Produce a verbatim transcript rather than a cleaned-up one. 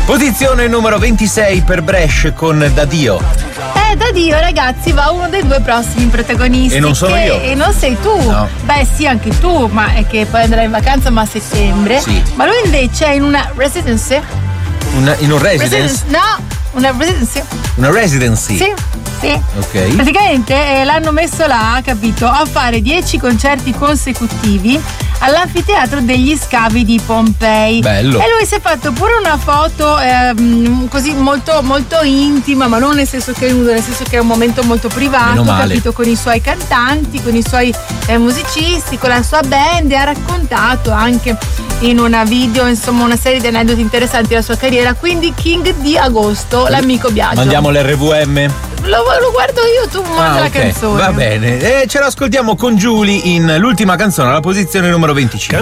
Posizione numero ventisei per Brescia con Da Dio. Eh, Da Dio, ragazzi, va uno dei due prossimi protagonisti. E non sono che, io. E non sei tu. No. Beh, sì, anche tu, ma è che poi andrai in vacanza ma a settembre. Sì. Ma lui invece è in una residency. Una, in un residence? Residence? No, una residency. Una residency? Sì, sì. Ok. Praticamente eh, l'hanno messo là, capito, a fare dieci concerti consecutivi all'anfiteatro degli Scavi di Pompei. Bello. E lui si è fatto pure una foto ehm, così molto molto intima, ma non nel senso che è nudo, nel senso che è un momento molto privato, Meno male. capito, con i suoi cantanti, con i suoi eh, musicisti, con la sua band, e ha raccontato anche in una video, insomma, una serie di aneddoti interessanti della sua carriera. Quindi King di Agosto, l'amico Biagio. Mandiamo l'R V M? Lo, lo guardo io, tu manda Ah, la ok. canzone. Va bene. E ce l'ascoltiamo con Giulia in l'ultima canzone, alla posizione numero venticinque.